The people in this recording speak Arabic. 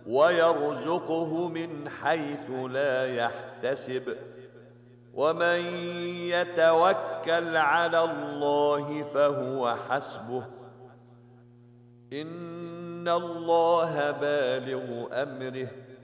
ويرزقه من حيث لا يحتسب ومن يتوكل على الله فهو حسبه إن الله بالغ أمره